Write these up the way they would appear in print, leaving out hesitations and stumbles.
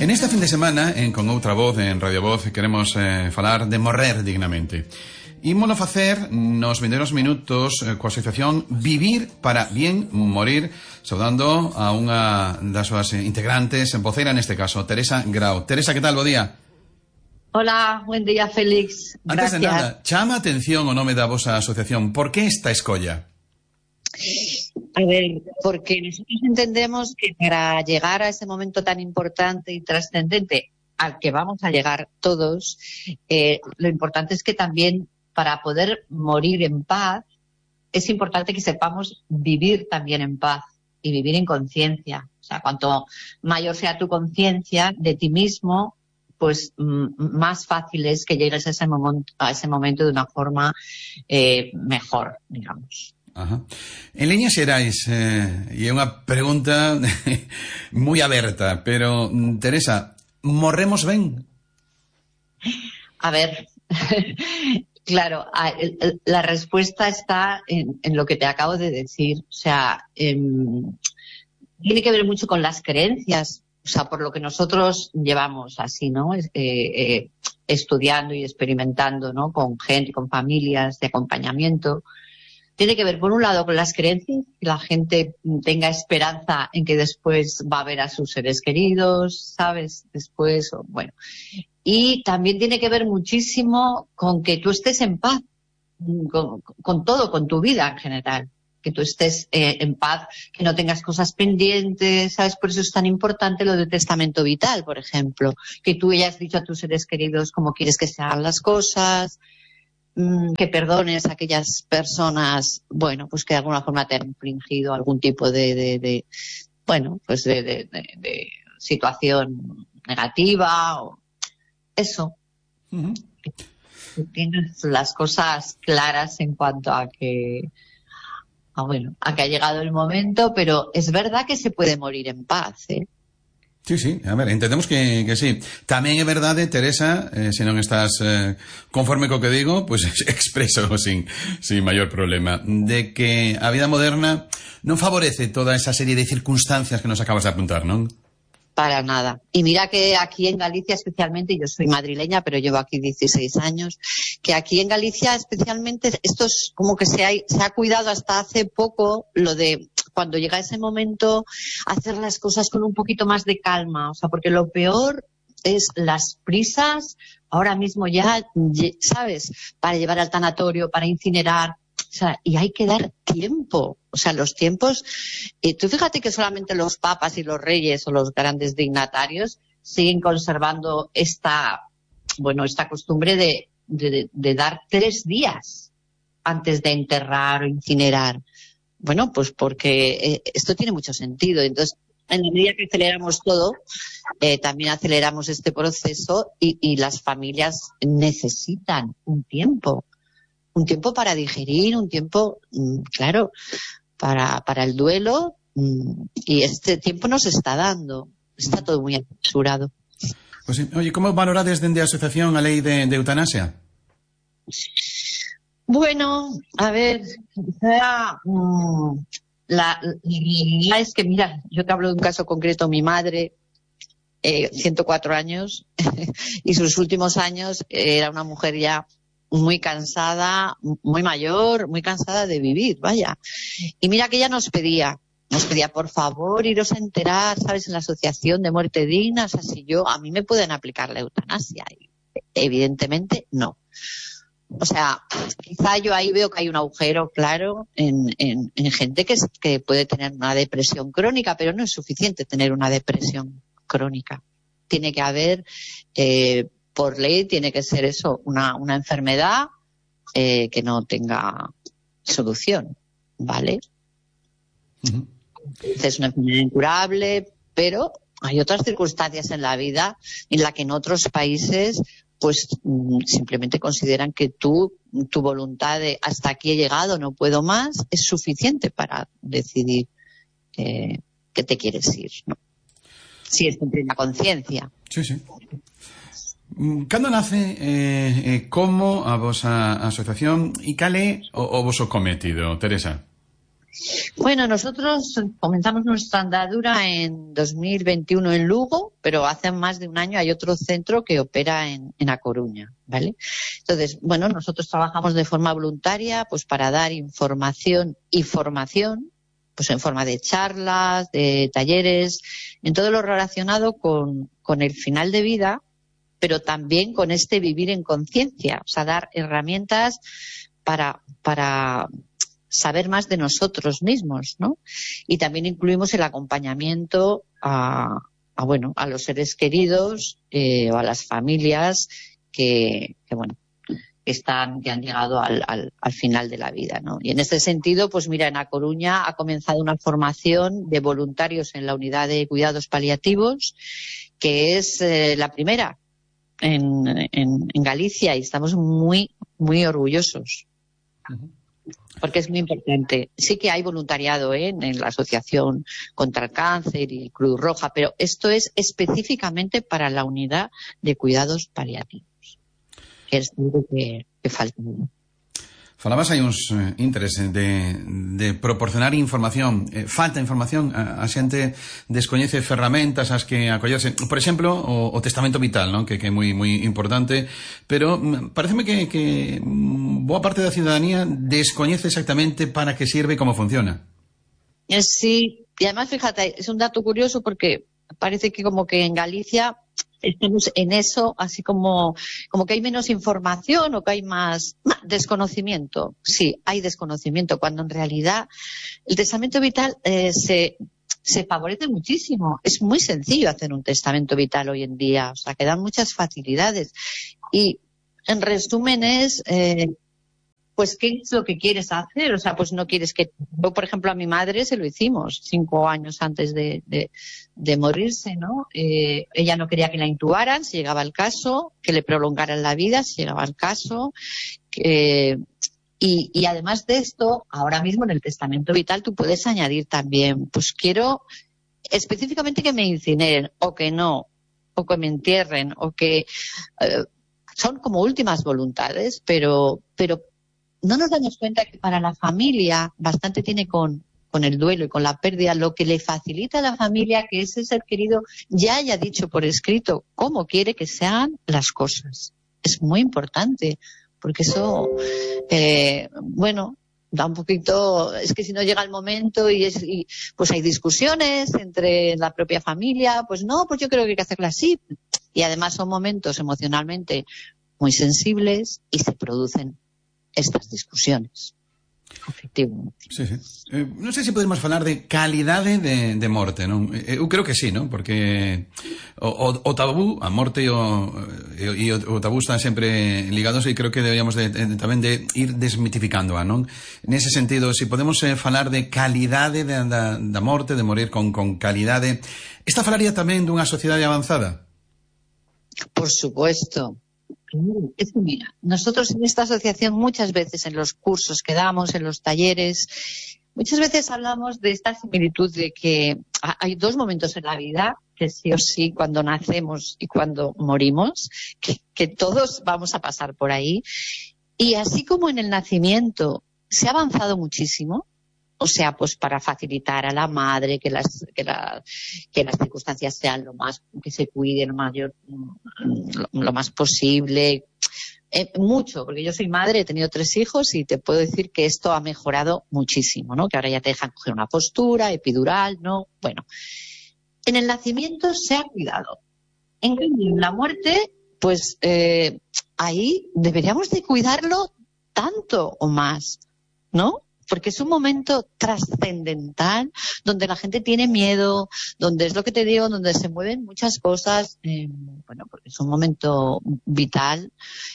En esta fin de semana, con outra voz, en Radio Voz, queremos falar de morrer dignamente. Ímolo facer nos vindeiros minutos coa asociación Vivir para Bien Morir, saudando a unha das súas integrantes, voceira neste caso, Teresa Grau. Teresa, que tal? Bo día. Hola, buen día, Félix. Antes Gracias. de nada, chama atención o nome da vosa asociación. Por que esta escolla? A ver, porque nosotros entendemos que para llegar a ese momento tan importante y trascendente al que vamos a llegar todos, lo importante es que también para poder morir en paz, es importante que sepamos vivir también en paz y vivir en conciencia. O sea, cuanto mayor sea tu conciencia de ti mismo, pues más fácil es que llegues a ese momento de una forma mejor, digamos. Ajá. En líneas xerais, e é unha pregunta moi aberta, pero, Teresa, morremos ben? A ver, claro, la respuesta está en lo que te acabo de decir. O sea, tiene que ver mucho con las creencias, o sea, por lo que nosotros llevamos así, ¿no? Estudiando y experimentando, ¿no? Con gente, con familias de acompañamiento. Tiene que ver, por un lado, con las creencias, que la gente tenga esperanza en que después va a ver a sus seres queridos, ¿sabes? Después, bueno. Y también tiene que ver muchísimo con que tú estés en paz, con todo, con tu vida en general. Que tú estés en paz, que no tengas cosas pendientes, ¿sabes? Por eso es tan importante lo del testamento vital, por ejemplo. Que tú hayas dicho a tus seres queridos cómo quieres que se hagan las cosas, que perdones a aquellas personas, bueno, pues que de alguna forma te han infligido algún tipo de situación negativa, o eso. Uh-huh. Que tienes las cosas claras en cuanto a que ha llegado el momento, pero es verdad que se puede morir en paz, ¿eh? Sí, a ver, entendemos que sí. Tamén é verdade, Teresa, se non estás conforme co que digo, pues expreso sin maior problema, de que a vida moderna non favorece toda esa serie de circunstancias que nos acabas de apuntar, non? Para nada. Y mira que aquí en Galicia especialmente, yo soy madrileña, pero llevo aquí 16 años, que aquí en Galicia especialmente esto es como que se ha cuidado hasta hace poco lo de cuando llega ese momento hacer las cosas con un poquito más de calma, o sea, porque lo peor es las prisas, ahora mismo ya, ¿sabes? Para llevar al tanatorio, para incinerar, o sea, y hay que dar tiempo, o sea, los tiempos, tú fíjate que solamente los papas y los reyes o los grandes dignatarios siguen conservando esta costumbre de dar 3 días antes de enterrar o incinerar. Bueno, pues porque esto tiene mucho sentido. Entonces, en la medida que aceleramos todo, también aceleramos este proceso y las familias necesitan un tiempo para digerir, un tiempo, claro, para el duelo, y este tiempo nos está dando. Está todo muy apresurado. Pues sí. Oye, ¿cómo valorades dende a asociación a lei de eutanasia? Bueno, a ver, la realidad es que, mira, yo te hablo de un caso concreto. Mi madre, 104 años, y sus últimos años era una mujer ya muy cansada, muy mayor, muy cansada de vivir, vaya. Y mira que ella nos pedía, por favor, iros a enterar, ¿sabes?, en la Asociación de Muerte Digna, o sea, si a mí me pueden aplicar la eutanasia. Y evidentemente no. O sea, quizá yo ahí veo que hay un agujero claro en gente que puede tener una depresión crónica, pero no es suficiente tener una depresión crónica. Tiene que haber, por ley, tiene que ser eso, una enfermedad que no tenga solución, ¿vale? Uh-huh. Es una enfermedad incurable, pero hay otras circunstancias en la vida en la que en otros países pues simplemente consideran que tu voluntad de hasta aquí he llegado, no puedo más, es suficiente para decidir que te quieres ir, ¿no? Si es en plena conciencia. Sí. Cando nace, como a vosa asociación, e cal é o voso cometido, Teresa? Bueno, nosotros comenzamos nuestra andadura en 2021 en Lugo, pero hace más de un año hay otro centro que opera en A Coruña, ¿vale? Entonces, bueno, nosotros trabajamos de forma voluntaria, pues para dar información y formación, pues en forma de charlas, de talleres, en todo lo relacionado con el final de vida, pero también con este vivir en conciencia, o sea, dar herramientas para saber más de nosotros mismos, ¿no? Y también incluimos el acompañamiento a los seres queridos o a las familias que han llegado al final de la vida, ¿no? Y en este sentido, pues mira, en A Coruña ha comenzado una formación de voluntarios en la unidad de cuidados paliativos, que es la primera en Galicia, y estamos muy, muy orgullosos. Porque es muy importante. Sí que hay voluntariado en la Asociación contra el Cáncer y Cruz Roja, pero esto es específicamente para la unidad de cuidados paliativos, que es algo que falta. Falabas hai uns intereses de proporcionar información. Falta información, a xente descoñece ferramentas as que acollerse. Por exemplo, o testamento vital, non? Que é moi moi importante, pero pareceme que boa parte da ciudadanía descoñece exactamente para que sirve e como funciona. Sí, y además, fíjate, es un dato curioso porque parece que como que en Galicia estamos en eso, así como que hay menos información o que hay más desconocimiento. Sí, hay desconocimiento, cuando en realidad el testamento vital se favorece muchísimo. Es muy sencillo hacer un testamento vital hoy en día, o sea, que dan muchas facilidades. Y en resumen es... pues qué es lo que quieres hacer, o sea, pues no quieres que... Yo, por ejemplo, a mi madre se lo hicimos 5 años antes de morirse, ¿no? Ella no quería que la intubaran, si llegaba el caso, que le prolongaran la vida, si llegaba el caso. Y además de esto, ahora mismo en el testamento vital tú puedes añadir también, pues quiero específicamente que me incineren, o que no, o que me entierren, o que... son como últimas voluntades, pero no nos damos cuenta que para la familia bastante tiene con el duelo y con la pérdida, lo que le facilita a la familia que ese ser querido ya haya dicho por escrito cómo quiere que sean las cosas. Es muy importante, porque eso, da un poquito, es que si no llega el momento y pues hay discusiones entre la propia familia, pues no, pues yo creo que hay que hacerlo así. Y además son momentos emocionalmente muy sensibles y se producen estas discusiones, efectivamente. Sí. Non sei se podemos falar de calidade de morte, non? Eu creo que sí, non? Porque o tabú, a morte e o tabú están sempre ligados, e creo que deberíamos tamén de ir desmitificándoa, non? Nese sentido, se podemos falar de calidade da morte, de morir con calidade, esta falaría tamén dunha sociedade avanzada? Por supuesto. Es que mira, nosotros en esta asociación muchas veces en los cursos que damos, en los talleres, muchas veces hablamos de esta similitud de que hay 2 momentos en la vida, que sí o sí cuando nacemos y cuando morimos, que todos vamos a pasar por ahí. Y así como en el nacimiento se ha avanzado muchísimo, o sea, pues para facilitar a la madre que las circunstancias sean que se cuide lo más posible. Mucho, porque yo soy madre, he tenido 3 hijos y te puedo decir que esto ha mejorado muchísimo, ¿no? Que ahora ya te dejan coger una postura, epidural, ¿no? Bueno, en el nacimiento se ha cuidado. En cambio, en la muerte, pues ahí deberíamos de cuidarlo tanto o más, ¿no? Porque es un momento trascendental donde la gente tiene miedo, donde es lo que te digo, donde se mueven muchas cosas, porque es un momento vital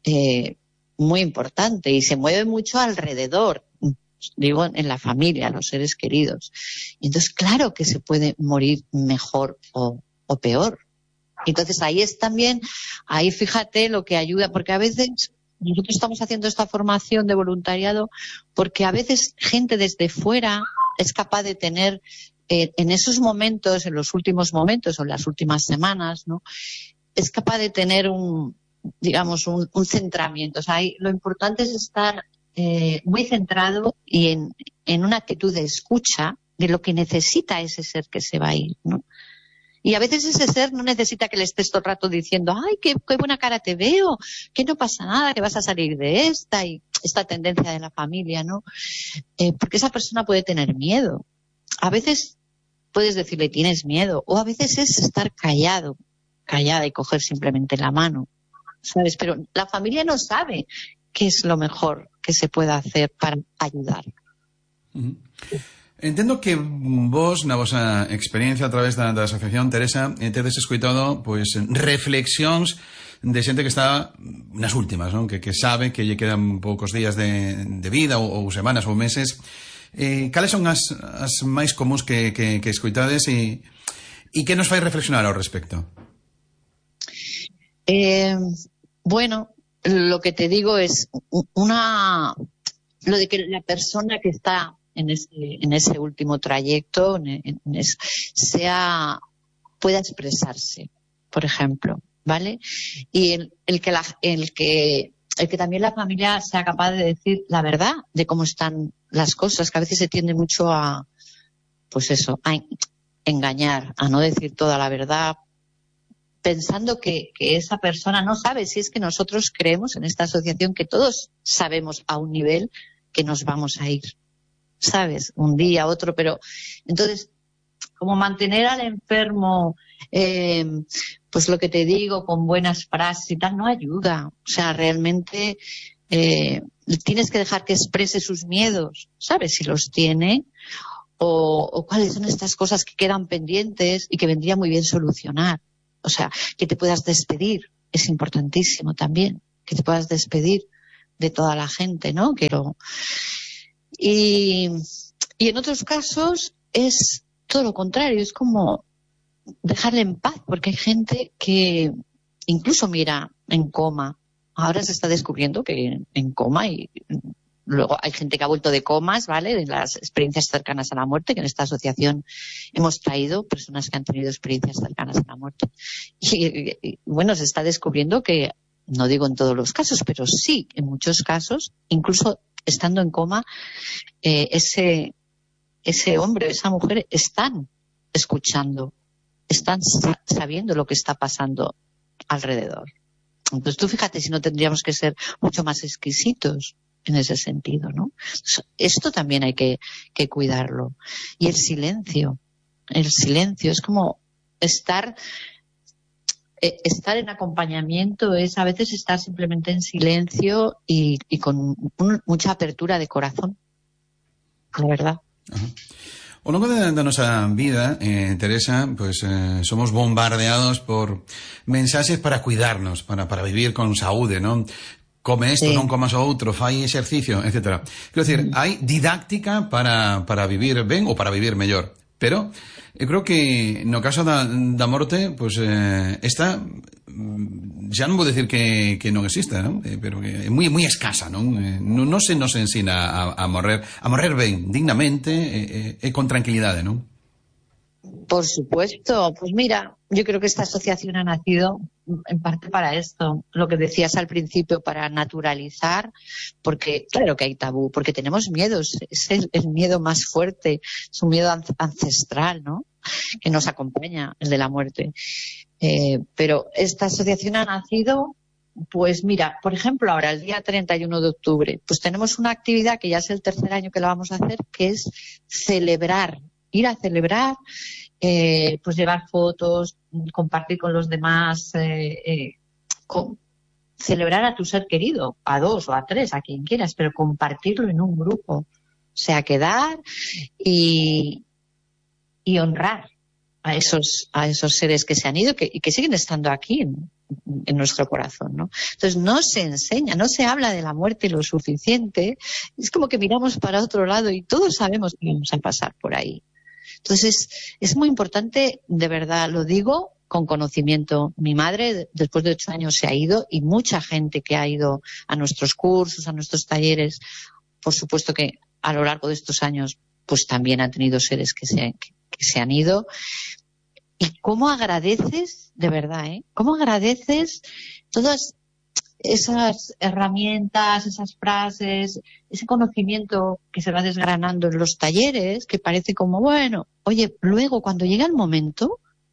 muy importante y se mueve mucho alrededor, digo, en la familia, los seres queridos. Y entonces, claro que se puede morir mejor o peor. Entonces, ahí fíjate lo que ayuda, porque a veces... Nosotros estamos haciendo esta formación de voluntariado porque a veces gente desde fuera es capaz de tener en esos momentos, en los últimos momentos o en las últimas semanas, ¿no? Es capaz de tener un centramiento. O sea, lo importante es estar muy centrado y en una actitud de escucha de lo que necesita ese ser que se va a ir, ¿no? Y a veces ese ser no necesita que le estés todo el rato diciendo, ay, qué buena cara te veo, que no pasa nada, que vas a salir de esta, y esta tendencia de la familia, ¿no? Porque esa persona puede tener miedo. A veces puedes decirle, tienes miedo, o a veces es estar callada y coger simplemente la mano, ¿sabes? Pero la familia no sabe qué es lo mejor que se puede hacer para ayudar. Entendo que vos, na vosa experiencia a través da asociación, Teresa, tedes escoitado pois reflexións de xente que está nas últimas, non? Que sabe que lle quedan poucos días de vida ou semanas ou meses. Cales son as máis comuns que escoitades e que nos fai reflexionar ao respecto? Bueno, lo que te digo es lo de que la persona que está en ese último trayecto pueda expresarse, por ejemplo, ¿vale? Y el que también la familia sea capaz de decir la verdad de cómo están las cosas, que a veces se tiende mucho a engañar, a no decir toda la verdad, pensando que esa persona no sabe. Si es que nosotros creemos en esta asociación que todos sabemos a un nivel que nos vamos a ir, ¿sabes? Un día, otro, pero entonces, como mantener al enfermo, pues lo que te digo, con buenas frases y tal, no ayuda. O sea, realmente tienes que dejar que exprese sus miedos, ¿sabes? Si los tiene, o cuáles son estas cosas que quedan pendientes y que vendría muy bien solucionar. O sea, que te puedas despedir, es importantísimo también, que te puedas despedir de toda la gente, ¿no? Y en otros casos es todo lo contrario, es como dejarle en paz, porque hay gente que incluso mira en coma. Ahora se está descubriendo que en coma, y luego hay gente que ha vuelto de comas, ¿vale? De las experiencias cercanas a la muerte, que en esta asociación hemos traído personas que han tenido experiencias cercanas a la muerte. Y bueno, se está descubriendo que, no digo en todos los casos, pero sí en muchos casos, incluso estando en coma, ese hombre, esa mujer están escuchando, están sabiendo lo que está pasando alrededor. Entonces tú fíjate si no tendríamos que ser mucho más exquisitos en ese sentido, ¿no? Esto también hay que cuidarlo. Y el silencio es como estar en acompañamiento, es a veces estar simplemente en silencio y con mucha apertura de corazón, la verdad. Ajá. Ao longo da nosa vida, Teresa, pues somos bombardeados por mensaxes para cuidarnos, para vivir con saúde, non? Come isto, non comas o outro, fai exercicio, etc. Quero dicir, hai didáctica para vivir ben ou para vivir mellor. Pero eu creo que no caso da morte, pues esta xa non vou decir que non exista, non? Pero que é moi escasa, non? Non se nos ensina a morrer ben, dignamente e con tranquilidade, non? Por supuesto. Pues mira, yo creo que esta asociación ha nacido en parte para esto, lo que decías al principio, para naturalizar, porque claro que hay tabú, porque tenemos miedos, es el miedo más fuerte, es un miedo ancestral, ¿no? Que nos acompaña, el de la muerte. Pero esta asociación ha nacido, pues mira, por ejemplo, ahora el día 31 de octubre, pues tenemos una actividad que ya es el tercer año que la vamos a hacer, que es celebrar, ir a celebrar, pues llevar fotos, compartir con los demás, celebrar a tu ser querido, a 2 o a 3, a quien quieras, pero compartirlo en un grupo. O sea, quedar y honrar a esos seres que se han ido y que siguen estando aquí en nuestro corazón, ¿no? Entonces no se enseña, no se habla de la muerte lo suficiente. Es como que miramos para otro lado y todos sabemos que vamos a pasar por ahí. Entonces es muy importante, de verdad, lo digo con conocimiento. Mi madre, después de 8 años, se ha ido, y mucha gente que ha ido a nuestros cursos, a nuestros talleres, por supuesto que a lo largo de estos años, pues también han tenido seres que se han ido. Y cómo agradeces, de verdad, cómo agradeces todas esas herramientas, esas frases, ese conocimiento que se va desgranando en los talleres, que parece como, bueno, oye, luego cuando llega el momento,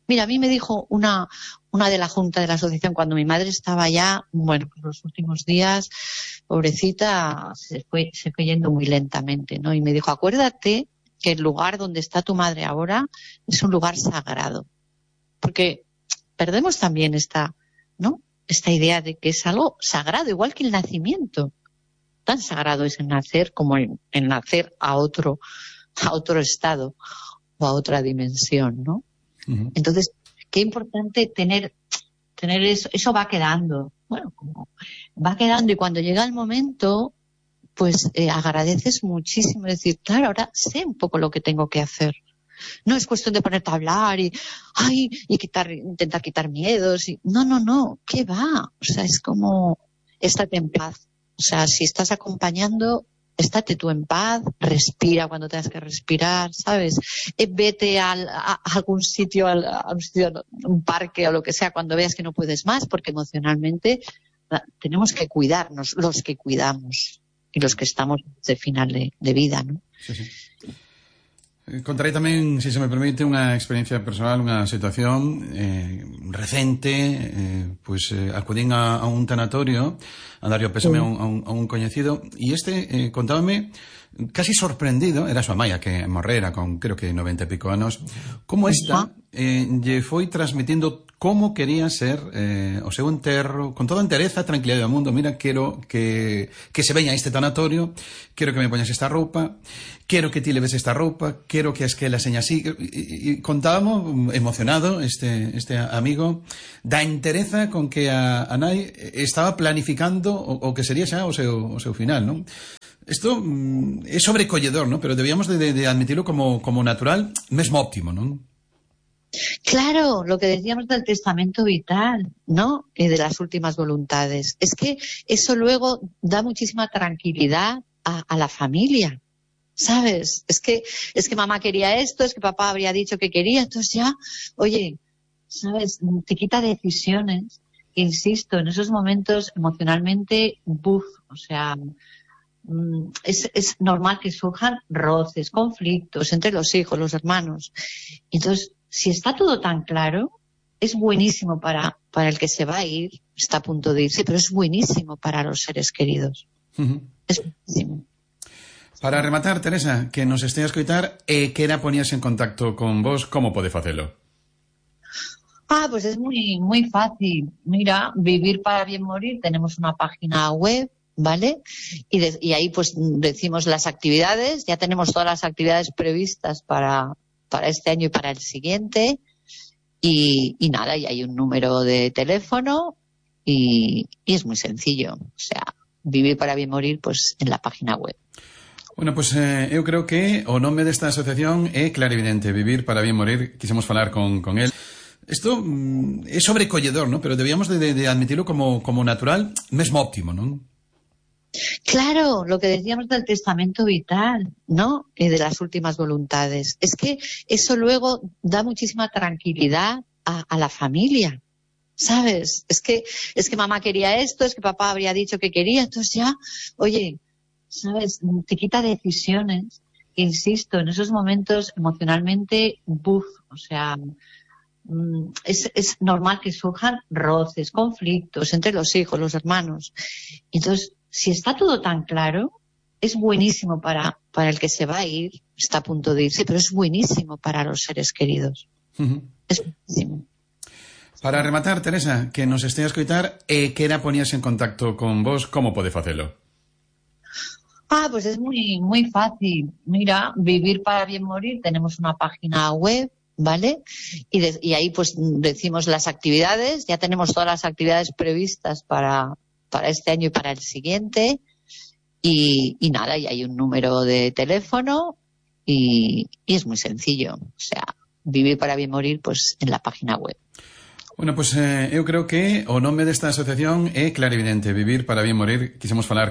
Mira, a mí me dijo una de la junta de la asociación cuando mi madre estaba ya, bueno, pues los últimos días, pobrecita, se fue yendo muy lentamente, ¿no? Y me dijo, acuérdate que el lugar donde está tu madre ahora es un lugar sagrado. Porque perdemos también esta idea de que es algo sagrado, igual que el nacimiento. Tan sagrado es el nacer como el nacer a otro estado o a otra dimensión, ¿no? Uh-huh. Entonces, qué importante tener eso va quedando. Bueno, como va quedando, y cuando llega el momento, pues agradeces muchísimo. Es decir, claro, ahora sé un poco lo que tengo que hacer. No es cuestión de ponerte a hablar y intentar quitar miedos. No, ¿qué va? O sea, es como, estate en paz. O sea, si estás acompañando, estate tú en paz, respira cuando tengas que respirar, ¿sabes? Vete a algún sitio, un parque o lo que sea, cuando veas que no puedes más, porque emocionalmente tenemos que cuidarnos, los que cuidamos y los que estamos de final de vida, ¿no? Sí. Contaré tamén, se me permite, unha experiencia personal, unha situación recente. Acudín a un tanatorio a darlle o pésame a un coñecido, e contábame, casi sorprendido, era a súa maia que morrera con, creo que 90 e pico anos, como lle foi transmitindo como quería ser o seu enterro, con toda a entereza, tranquilidade do mundo. Mira, quero que se veña a este tanatorio, quero que me poñas esta roupa, quero que ti leves esta roupa, quero que a esquela seña así. E contábamos emocionado este amigo da entereza con que a nai estaba planificando o que sería xa o seu final, non? Isto é sobrecolledor, non? Pero debíamos de admitirlo como natural, mesmo óptimo, non? Claro, lo que decíamos del testamento vital, ¿no? De las últimas voluntades. Es que eso luego da muchísima tranquilidad a la familia, ¿sabes? Es que mamá quería esto, es que papá habría dicho que quería, entonces ya, oye, ¿sabes? Te quita decisiones. Insisto, en esos momentos emocionalmente, o sea, es normal que surjan roces, conflictos entre los hijos, los hermanos. Entonces, si está todo tan claro, es buenísimo para el que se va a ir, está a punto de irse, pero es buenísimo para los seres queridos. Uh-huh. Es buenísimo. Para rematar, Teresa, que nos estea a escoitar e quera poñerse en contacto con vos, como pode facelo? Pues es muy, muy fácil. Mira, Vivir para Bien Morir, tenemos una página web, ¿vale? Y ahí pues decimos las actividades, ya tenemos todas las actividades previstas para este año y para el siguiente, y nada, y hay un número de teléfono y es muy sencillo. O sea, Vivir para Bien Morir, pues en la página web. Bueno, pues eu creo que o nome desta asociación é clarividente, Vivir para Bien Morir. Quisemos falar con él. Isto é sobrecolledor, ¿no? Pero debíamos de admitirlo como natural, mesmo óptimo, ¿no? Claro, lo que decíamos del testamento vital, ¿no? De las últimas voluntades. Es que eso luego da muchísima tranquilidad a la familia, ¿sabes? Es que mamá quería esto, es que papá habría dicho que quería, entonces ya, oye, ¿sabes? Te quita decisiones. Insisto, en esos momentos emocionalmente, o sea, es normal que surjan roces, conflictos entre los hijos, los hermanos. Entonces, si está todo tan claro, es buenísimo para el que se va a ir, está a punto de irse, pero es buenísimo para los seres queridos. Uh-huh. Es buenísimo. Para rematar, Teresa, que nos estea a escoitar e quera poñerse en contacto con vos, como pode facelo? Pues es muy, muy fácil. Mira, Vivir para Bien Morir, tenemos una página web, ¿vale? Y ahí pues decimos las actividades, ya tenemos todas las actividades previstas para este año y para el siguiente, y nada, y hay un número de teléfono y es muy sencillo. O sea, Vivir para Bien Morir, pues en la página web. Bueno, pues eu creo que o nome desta asociación é clarividente, Vivir para Bien Morir. Quisemos falar